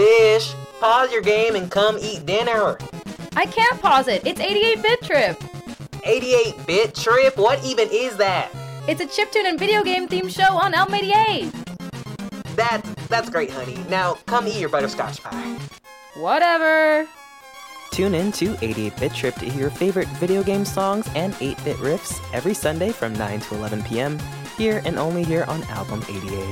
Fish, pause your game and come eat dinner. I can't pause it. It's 88-Bit Trip. 88-Bit Trip? What even is that? It's a chiptune and video game themed show on Elm 88. That's great, honey. Now come eat your butterscotch pie. Whatever. Tune in to 88-Bit Trip to hear your favorite video game songs and 8-bit riffs every Sunday from 9 to 11 p.m. here and only here on Album 88.